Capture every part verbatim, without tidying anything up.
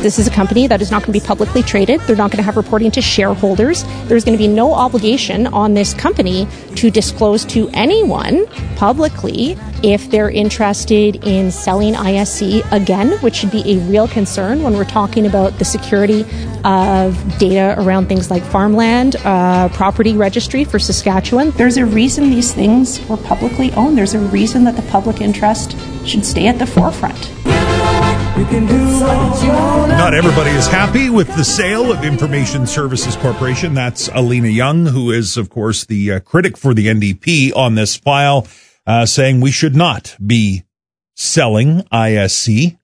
This is a company that is not going to be publicly traded. They're not going to have reporting to shareholders. There's going to be no obligation on this company to disclose to anyone publicly if they're interested in selling I S C again, which should be a real concern when we're talking about the security of data around things like farmland, uh, property registry for Saskatchewan. There's a reason these things were publicly owned. There's a reason that the public interest should stay at the forefront. Not everybody is happy with the sale of Information Services Corporation. That's Alina Young, who is, of course, the uh, critic for the N D P on this file, uh, saying we should not be selling I S C.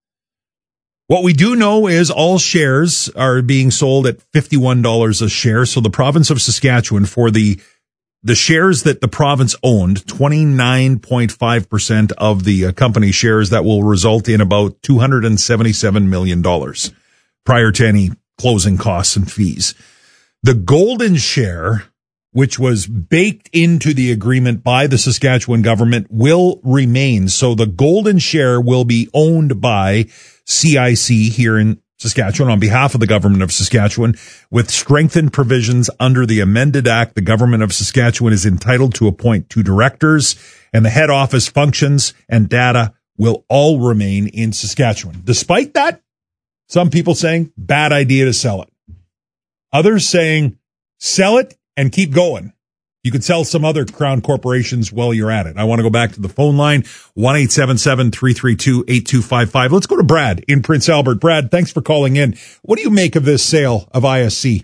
What we do know is all shares are being sold at fifty-one dollars a share. So the province of Saskatchewan, for the the shares that the province owned, twenty-nine point five percent of the uh, company shares, that will result in about two hundred seventy-seven million dollars prior to any closing costs and fees. The golden share, which was baked into the agreement by the Saskatchewan government, will remain. So the golden share will be owned by C I C here in Saskatchewan on behalf of the government of Saskatchewan. With strengthened provisions under the amended act, the government of Saskatchewan is entitled to appoint two directors, and the head office functions and data will all remain in Saskatchewan. Despite that, some people saying bad idea to sell it. Others saying sell it and keep going. You could sell some other Crown corporations while you're at it. I want to go back to the phone line, one eight seven seven, three three two, eight two five five. Let's go to Brad in Prince Albert. Brad, thanks for calling in. What do you make of this sale of I S C?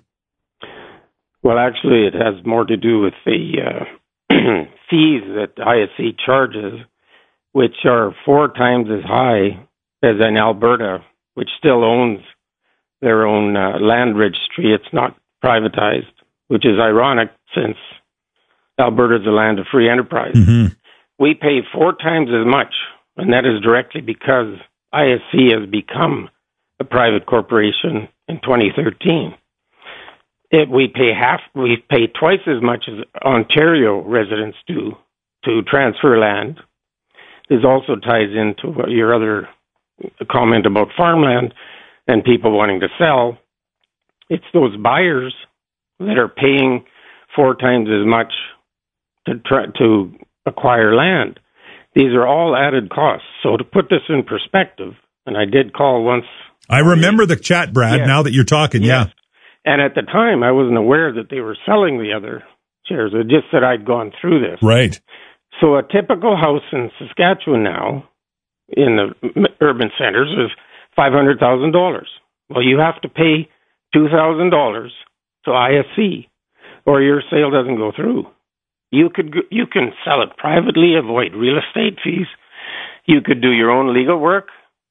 Well, actually, it has more to do with the uh, fees that I S C charges, which are four times as high as in Alberta, which still owns their own uh, land registry. It's not privatized, which is ironic since Alberta is a land of free enterprise. Mm-hmm. We pay four times as much, and that is directly because I S C has become a private corporation in twenty thirteen. It, we pay half, we pay twice as much as Ontario residents do to transfer land. This also ties into your other comment about farmland and people wanting to sell. It's those buyers that are paying four times as much to try to acquire land. These are all added costs. So to put this in perspective, and I did call once. I remember the chat, Brad, yes. Now that you're talking, yes. yeah. And at the time, I wasn't aware that they were selling the other shares. It just that I'd gone through this. Right. So a typical house in Saskatchewan now, in the urban centers, is five hundred thousand dollars. Well, you have to pay two thousand dollars to I S C, or your sale doesn't go through. You could you can sell it privately, avoid real estate fees. You could do your own legal work,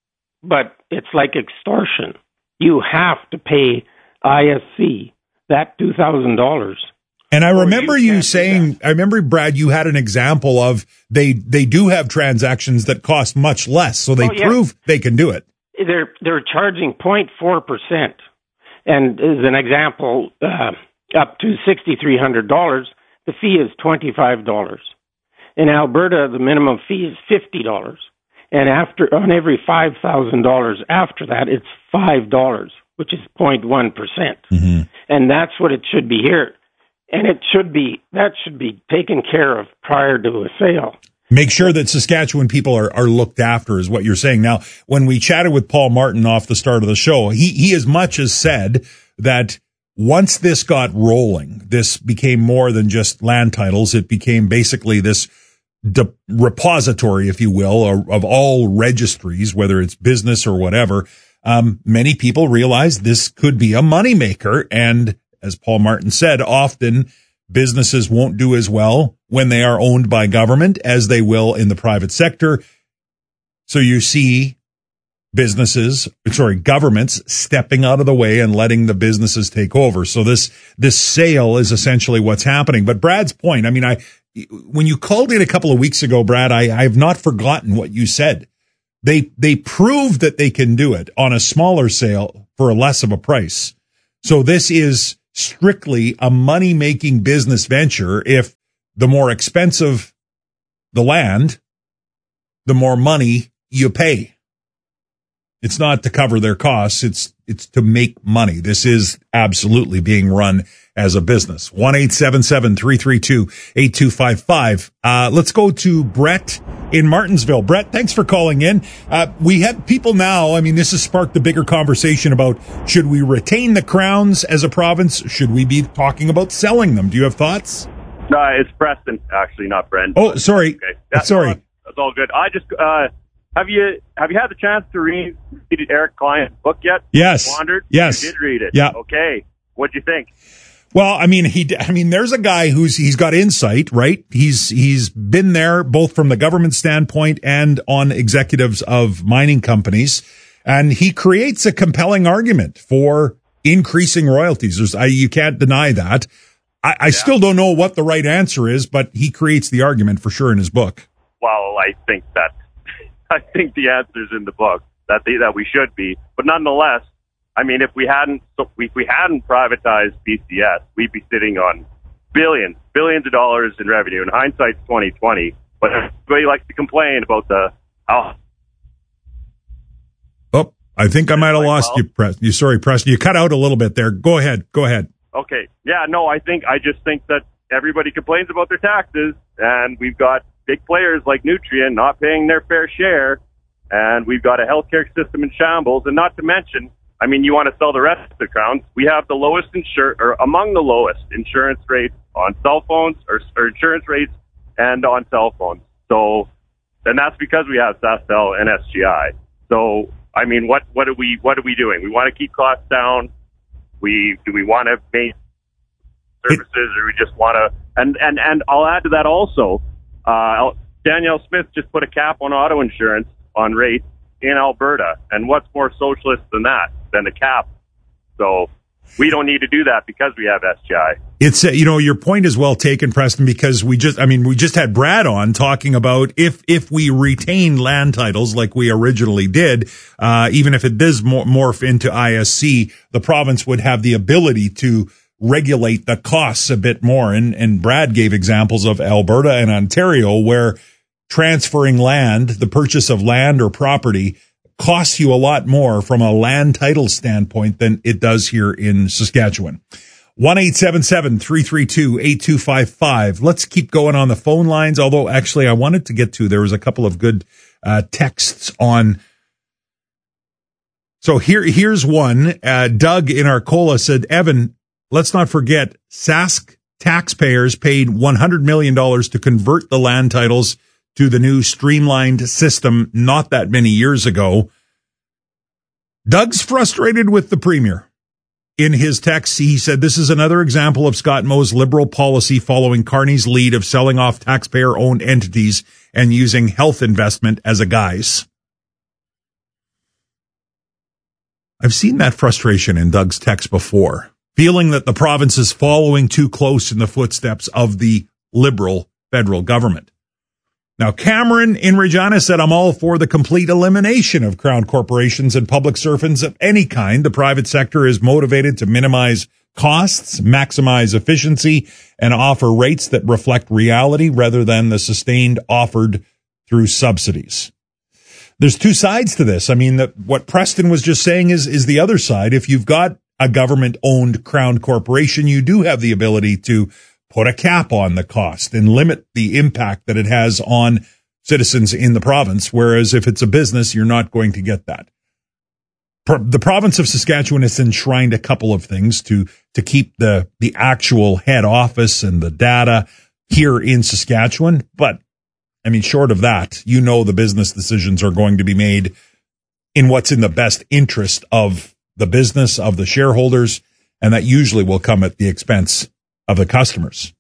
but it's like extortion. You have to pay I S C that two thousand dollars. And I remember you, you saying, I remember, Brad, you had an example of they they do have transactions that cost much less, so they oh, yeah. prove they can do it. They're they're charging zero point four percent, and as an example, uh, up to six thousand three hundred dollars. The fee is twenty-five dollars. In Alberta, the minimum fee is fifty dollars. And after on every five thousand dollars after that, it's five dollars, which is zero point one percent. Mm-hmm. And that's what it should be here. And it should be, that should be taken care of prior to a sale. Make sure that Saskatchewan people are, are looked after is what you're saying. Now, when we chatted with Paul Martin off the start of the show, he, he as much as said that once this got rolling, this became more than just land titles. It became basically this de- repository, if you will, of, of all registries, whether it's business or whatever. Um, many people realized this could be a moneymaker. And as Paul Martin said, often businesses won't do as well when they are owned by government as they will in the private sector. So you see businesses, sorry, governments stepping out of the way and letting the businesses take over. So this, this sale is essentially what's happening. But Brad's point, I mean, I, when you called in a couple of weeks ago, Brad, I, I have not forgotten what you said. They, they proved that they can do it on a smaller sale for a less of a price. So this is strictly a money-making business venture. If the more expensive the land, the more money you pay. It's not to cover their costs. It's it's to make money. This is absolutely being run as a business. one eight seven seven, three three two, eight two five five. Uh, let's go to Brett in Martinsville. Brett, thanks for calling in. Uh, we have people now, I mean, this has sparked a bigger conversation about should we retain the crowns as a province? Should we be talking about selling them? Do you have thoughts? No, it's Preston, actually, not Brent. Oh, sorry. Okay. That's sorry. All, that's all good. I just, uh, have you have you had the chance to read Eric Klein's book yet? Yes. Wandered? Yes. You did read it. Yeah. Okay. What'd you think? Well, I mean, he, I mean, there's a guy who's, he's got insight, right? He's, he's been there both from the government standpoint and on executives of mining companies. And he creates a compelling argument for increasing royalties. There's, I, you can't deny that. I, I yeah. still don't know what the right answer is, but he creates the argument for sure in his book. Well, I think that, I think the answer's in the book that they, that we should be, but nonetheless, I mean, if we hadn't, if we hadn't privatized B C S, we'd be sitting on billions, billions of dollars in revenue. And hindsight's twenty twenty, but everybody likes to complain about the how. Oh, I think I might have lost well, you, Preston. You, sorry, Preston. You cut out a little bit there. Go ahead. Go ahead. Okay. Yeah. No, I think I just think that everybody complains about their taxes, and we've got big players like Nutrien not paying their fair share, and we've got a healthcare system in shambles, and not to mention. I mean, you want to sell the rest of the crowns. We have the lowest insur or among the lowest insurance rates on cell phones or, or insurance rates and on cell phones. So, and that's because we have SaskTel and S G I. So, I mean, what, what are we, what are we doing? We want to keep costs down. We, do we want to make services or we just want to, and, and, and I'll add to that also, uh, Danielle Smith just put a cap on auto insurance on rates in Alberta. And what's more socialist than that? Than a cap. So we don't need to do that because we have S G I. It's, uh, you know, your point is well taken, Preston, because we just, I mean, we just had Brad on talking about if, if we retain land titles like we originally did, uh, even if it does morph into I S C, the province would have the ability to regulate the costs a bit more. And, and Brad gave examples of Alberta and Ontario where transferring land, the purchase of land or property, costs you a lot more from a land title standpoint than it does here in Saskatchewan. one eight seven seven, three three two, eight two five five. Let's keep going on the phone lines, although actually I wanted to get to, there was a couple of good uh, texts on. So here, here's one. Uh, Doug in Arcola said, Evan, let's not forget, Sask taxpayers paid one hundred million dollars to convert the land titles to the new streamlined system not that many years ago. Doug's frustrated with the premier. In his text, he said, this is another example of Scott Moe's liberal policy following Carney's lead of selling off taxpayer-owned entities and using health investment as a guise. I've seen that frustration in Doug's text before, feeling that the province is following too close in the footsteps of the liberal federal government. Now, Cameron in Regina said, I'm all for the complete elimination of crown corporations and public servants of any kind. The private sector is motivated to minimize costs, maximize efficiency, and offer rates that reflect reality rather than the sustained offered through subsidies. There's two sides to this. I mean, that what Preston was just saying is, is the other side. If you've got a government-owned crown corporation, you do have the ability to put a cap on the cost and limit the impact that it has on citizens in the province. Whereas if it's a business, you're not going to get that. The province of Saskatchewan has enshrined a couple of things to, to keep the, the actual head office and the data here in Saskatchewan. But I mean, short of that, you know, the business decisions are going to be made in what's in the best interest of the business, of the shareholders. And that usually will come at the expense of the customers.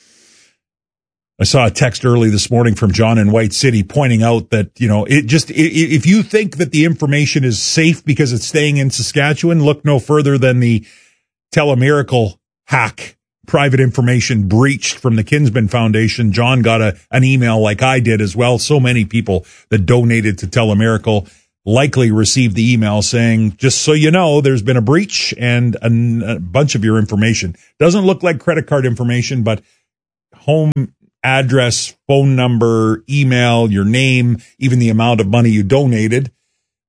I saw a text early this morning from John in White City pointing out that, you know, it just, if you think that the information is safe because it's staying in Saskatchewan, look no further than the Telemiracle hack, private information breached from the Kinsman Foundation. John got a, an email like I did as well. So many people that donated to Telemiracle likely received the email saying, just so you know, there's been a breach and a, a bunch of your information. Doesn't look like credit card information, but home address, phone number, email, your name, even the amount of money you donated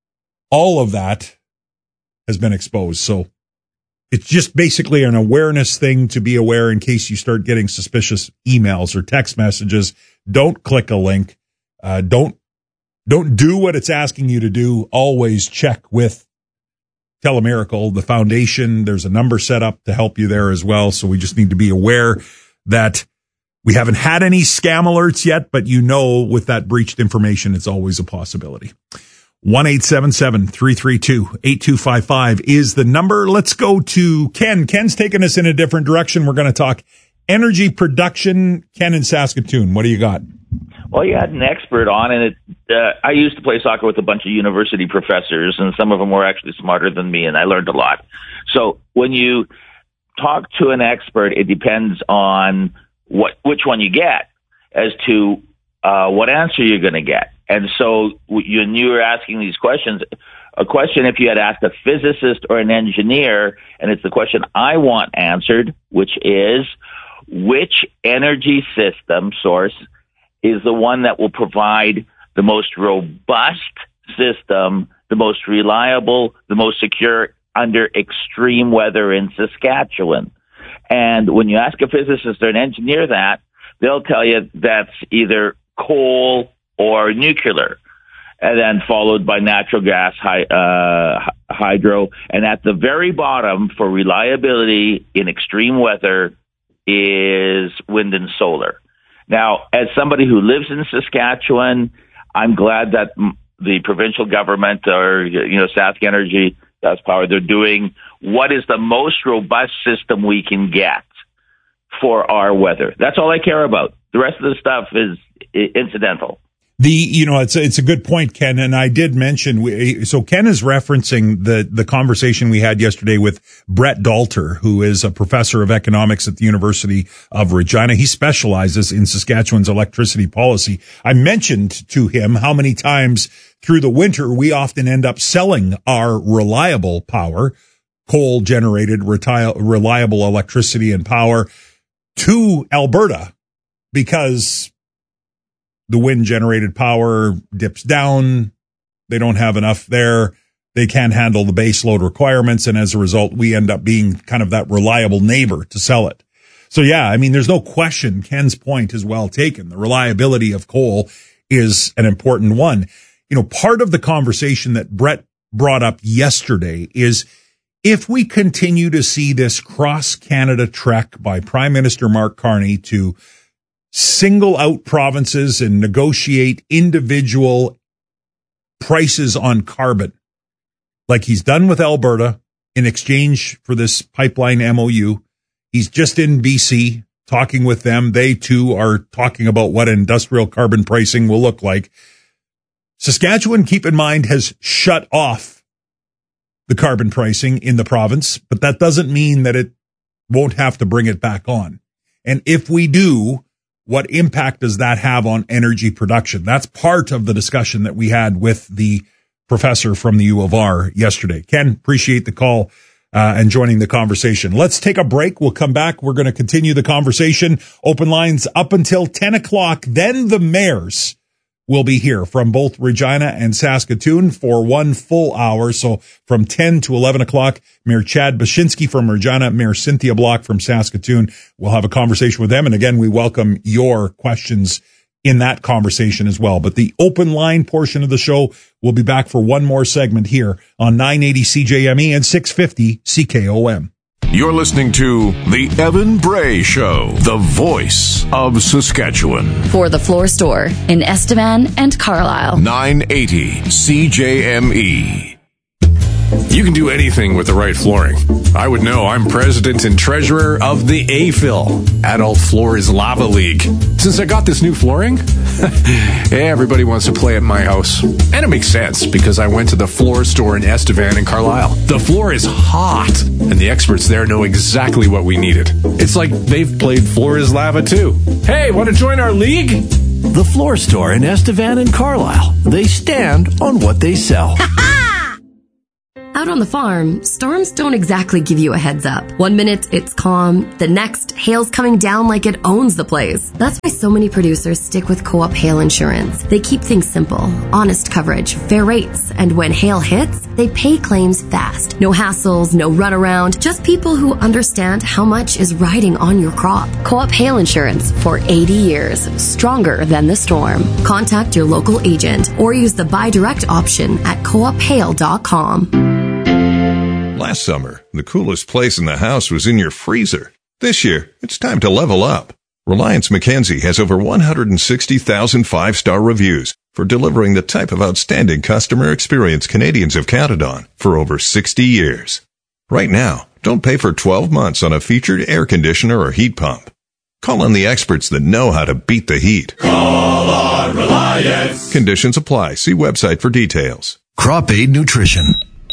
all of that has been exposed. So it's just basically an awareness thing to be aware in case you start getting suspicious emails or text messages. Don't click a link. Uh, don't, don't do what it's asking you to do. Always check with Telemiracle, the foundation. There's a number set up to help you there as well. So we just need to be aware that we haven't had any scam alerts yet, but you know, with that breached information, it's always a possibility. one eight seven seven, three three two, eight two five five is the number. Let's go to Ken. Ken's taking us in a different direction. We're going to talk energy production. Ken in Saskatoon, what do you got? Well, you had an expert on, and it, uh, I used to play soccer with a bunch of university professors, and some of them were actually smarter than me, and I learned a lot. So when you talk to an expert, it depends on what which one you get as to uh, what answer you're going to get. And so you, when you were asking these questions, a question if you had asked a physicist or an engineer, and it's the question I want answered, which is, which energy system source is the one that will provide the most robust system, the most reliable, the most secure under extreme weather in Saskatchewan? And when you ask a physicist or an engineer that, they'll tell you that's either coal or nuclear, and then followed by natural gas, hy- uh, hydro. And at the very bottom for reliability in extreme weather is wind and solar. Now, as somebody who lives in Saskatchewan, I'm glad that the provincial government, or, you know, Sask Energy, Sask Power, they're doing what is the most robust system we can get for our weather. That's all I care about. The rest of the stuff is incidental. The, you know, it's a, it's a good point, Ken. And I did mention, we, so Ken is referencing the, the conversation we had yesterday with Brett Dalter, who is a professor of economics at the University of Regina. He specializes in Saskatchewan's electricity policy. I mentioned to him how many times through the winter we often end up selling our reliable power, coal generated, reti- reliable electricity and power to Alberta because the wind-generated power dips down. They don't have enough there. They can't handle the base load requirements, and as a result, we end up being kind of that reliable neighbor to sell it. So, yeah, I mean, there's no question. Ken's point is well taken. The reliability of coal is an important one. You know, part of the conversation that Brett brought up yesterday is if we continue to see this cross-Canada trek by Prime Minister Mark Carney to single out provinces and negotiate individual prices on carbon, like he's done with Alberta in exchange for this pipeline M O U. He's just in B C talking with them. They too are talking about what industrial carbon pricing will look like. Saskatchewan, keep in mind, has shut off the carbon pricing in the province, but that doesn't mean that it won't have to bring it back on. And if we do, what impact does that have on energy production? That's part of the discussion that we had with the professor from the U of R yesterday. Ken, appreciate the call uh, and joining the conversation. Let's take a break. We'll come back. We're going to continue the conversation. Open lines up until ten o'clock. Then the mayors will be here from both Regina and Saskatoon for one full hour. So from ten to eleven o'clock, Mayor Chad Bashinsky from Regina, Mayor Cynthia Block from Saskatoon. We'll have a conversation with them. And again, we welcome your questions in that conversation as well. But the open line portion of the show will be back for one more segment here on nine eighty C J M E and six fifty C K O M. You're listening to The Evan Bray Show, the voice of Saskatchewan. For the Floor Store in Estevan and Carlisle. nine eighty C J M E. You can do anything with the right flooring. I would know. I'm president and treasurer of the A F L, Adult Floors Lava League. Since I got this new flooring, everybody wants to play at my house. And it makes sense because I went to the Floor Store in Estevan and Carlisle. The floor is hot, and the experts there know exactly what we needed. It's like they've played Floor is Lava too. Hey, want to join our league? The Floor Store in Estevan and Carlisle. They stand on what they sell. Out on the farm, storms don't exactly give you a heads up. One minute it's calm, the next, hail's coming down like it owns the place. That's why so many producers stick with Co-op Hail Insurance. They keep things simple, honest coverage, fair rates, and when hail hits, they pay claims fast. No hassles, no runaround, just people who understand how much is riding on your crop. Co-op Hail Insurance for eighty years, stronger than the storm. Contact your local agent or use the buy direct option at co op hail dot com. Last summer, the coolest place in the house was in your freezer. This year, it's time to level up. Reliance Mackenzie has over one hundred sixty thousand five-star reviews for delivering the type of outstanding customer experience Canadians have counted on for over sixty years. Right now, don't pay for twelve months on a featured air conditioner or heat pump. Call on the experts that know how to beat the heat. Call on Reliance. Conditions apply. See website for details. Crop Aid Nutrition.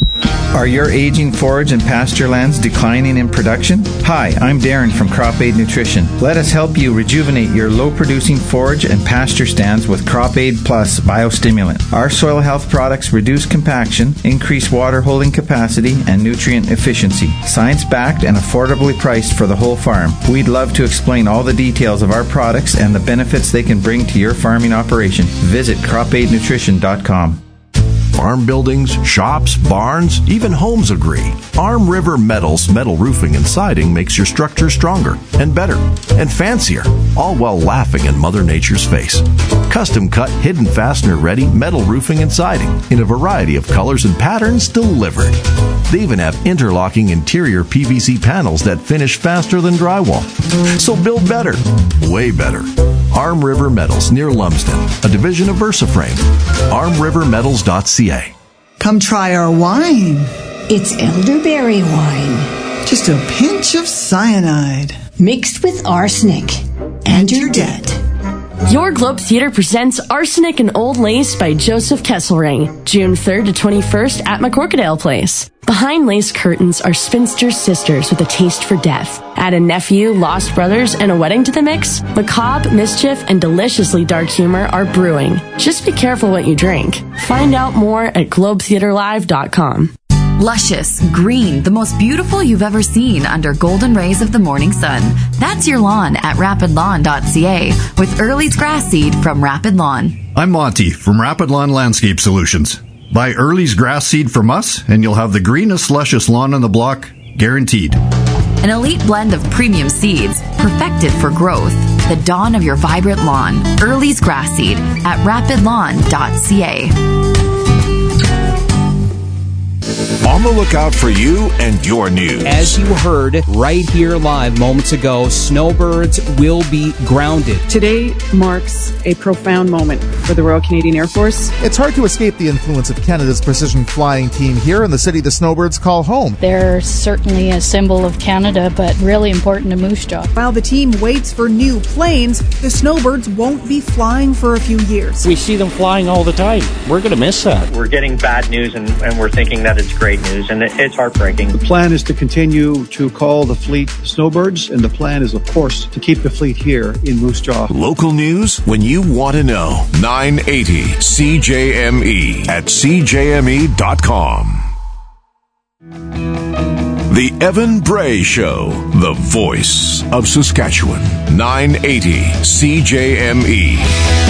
Are your aging forage and pasture lands declining in production? Hi, I'm Darren from Crop Aid Nutrition. Let us help you rejuvenate your low-producing forage and pasture stands with Crop Aid Plus Biostimulant. Our soil health products reduce compaction, increase water holding capacity, and nutrient efficiency. Science-backed and affordably priced for the whole farm. We'd love to explain all the details of our products and the benefits they can bring to your farming operation. Visit crop aid nutrition dot com. Farm buildings, shops, barns, even homes agree. Arm River Metals metal roofing and siding makes your structure stronger and better and fancier, all while laughing in Mother Nature's face. Custom cut, hidden fastener ready metal roofing and siding in a variety of colors and patterns delivered. They even have interlocking interior P V C panels that finish faster than drywall. So build better, way better. Arm River Metals near Lumsden, a division of VersaFrame. arm river metals dot c a. Come try our wine. It's elderberry wine. Just a pinch of cyanide. Mixed with arsenic. And you're dead. Your Globe Theatre presents Arsenic and Old Lace by Joseph Kesselring, June third to twenty-first at McCorkadale Place. Behind lace curtains are spinster sisters with a taste for death. Add a nephew, lost brothers, and a wedding to the mix. Macabre, mischief, and deliciously dark humor are brewing. Just be careful what you drink. Find out more at globe theatre live dot com. Luscious, green, the most beautiful you've ever seen under golden rays of the morning sun. That's your lawn at rapid lawn dot c a with Early's grass seed from Rapid Lawn. I'm Monty from Rapid Lawn Landscape Solutions. Buy Early's grass seed from us and you'll have the greenest, luscious lawn on the block, guaranteed. An elite blend of premium seeds, perfected for growth. The dawn of your vibrant lawn. Early's grass seed at rapid lawn dot c a. On the lookout for you and your news. As you heard right here live moments ago, snowbirds will be grounded. Today marks a profound moment for the Royal Canadian Air Force. It's hard to escape the influence of Canada's precision flying team here in the city the snowbirds call home. They're certainly a symbol of Canada, but really important to Moose Jaw. While the team waits for new planes, the snowbirds won't be flying for a few years. We see them flying all the time. We're going to miss that. We're getting bad news, and, and we're thinking that it's great news, and it, it's heartbreaking. The plan is to continue to call the fleet snowbirds, and the plan is, of course, to keep the fleet here in Moose Jaw. Local news when you want to know. nine eighty C J M E at c j m e dot com. The Evan Bray Show, the voice of Saskatchewan. nine eighty C J M E.